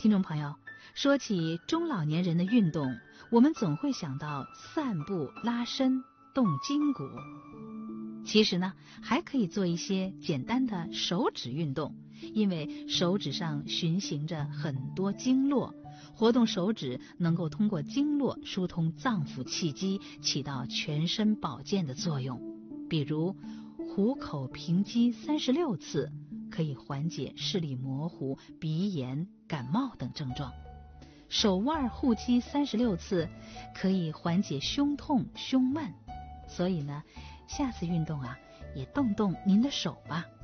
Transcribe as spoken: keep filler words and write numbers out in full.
听众朋友，说起中老年人的运动，我们总会想到散步、拉伸、动筋骨。其实呢，还可以做一些简单的手指运动，因为手指上循行着很多经络，活动手指能够通过经络疏通脏腑气机，起到全身保健的作用。比如虎口平击三十六次，可以缓解视力模糊、鼻炎、感冒等症状；手腕互击三十六次，可以缓解胸痛、胸闷。所以呢，下次运动啊，也动动您的手吧。